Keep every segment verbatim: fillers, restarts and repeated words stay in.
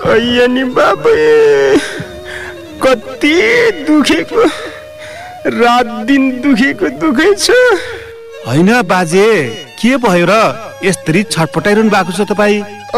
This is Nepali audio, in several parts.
अయ్య नि बाबे कति दुखेको रात दिन दुखेको दुखै छ। हैन बाजे के भयो र यसरी छटपटाइरहनु भएको छ तपाई?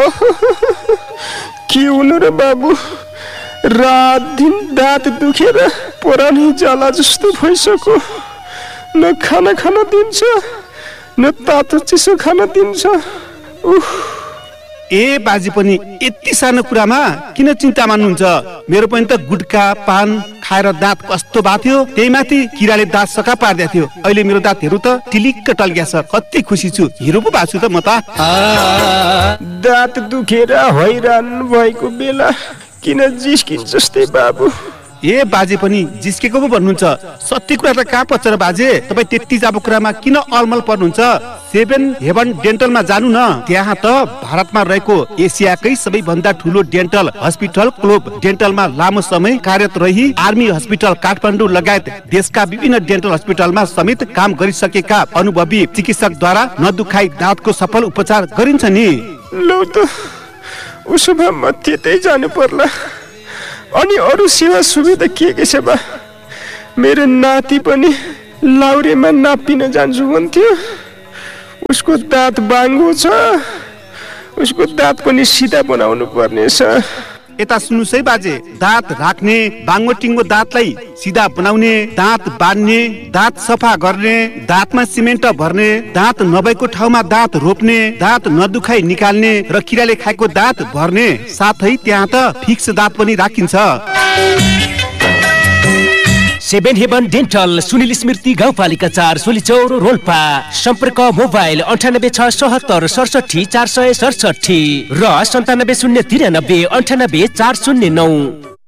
के हुनु र बाबु, रात दिन दाँत दुखेर पुरानी जाला जस्तो भइसक्यो। न खाना खान दिन्छ न तातो चिसो खान दिन्छ। उफ। ए बाजे पनि यति सानो कुरामा किन चिन्ता मान्नुहुन्छ? मेरो पनि त गुटका पान खाएर दाँत कस्तो बाथ्यो, त्यही माथि किराले दाँत सका पार्दै थियो। अहिले मेरो दाँत हेरु त टिलिक्क टल्क्या छ। कति खुसी छु, हिरो पो भएको छु त म त। दाँत दुखेर हैरान भएको बेला किन जिस्किन्छ जस्तै बाबु? ए बाजे पनि जिस्केको पो भन्नुहुन्छ? सत्य कुरा त कहाँ पर्छ र बाजे? तपाई त्यति जाबो कुरामा किन अलमल पर्नुहुन्छ? सेभेन हेभन डेन्टलमा जानु न। त्यहाँ त भारतमा रहेको एसियाकै सबैभन्दा ठुलो डेन्टल हस्पिटल क्लोब डेन्टलमा लामो समय कार्यरत रही आर्मी हस्पिटल काठमाडौँ लगायत देशका विभिन्न डेन्टल हस्पिटलमा समेत काम गरिसकेका अनुभवी चिकित्सकद्वारा नदुखाई दाँतको सफल उपचार गरिन्छ नि। लौ त उसो भए म त्यतै जानु पर्ला। अनि अरू सेवा सुविधा के के छ बा? मेरो नाति पनि लाउरेमा नापिन जान्छु भन्थ्यो। उसको दाँत बाङ्गो छ, उसको दाँत पनि सिधा बनाउनु पर्ने छ। यता सुन्नुस् है बाजे, दाँत राख्ने बाङ्गो टिङ्गो दाँतलाई सिधा बनाउने, दाँत बान्ने, दाँत सफा गर्ने, दाँतमा सिमेन्ट भर्ने, दाँत नभएको ठाउँमा दाँत रोप्ने, दाँत नदुखाई निकाल्ने र किराले खाएको दाँत भर्ने, साथै त्यहाँ त फिक्स दाँत पनि राखिन्छ। सेभेन हेभन डेन्टल, सुनिल स्मृति गाउँपालिका चार, सोलीचौर, रोल्पा। सम्पर्क मोबाइल अन्ठानब्बे छ सतहत्तर सडसठी चार सय सडसठी र सन्तानब्बे शून्य तिरानब्बे अन्ठानब्बे चार शून्य नौ।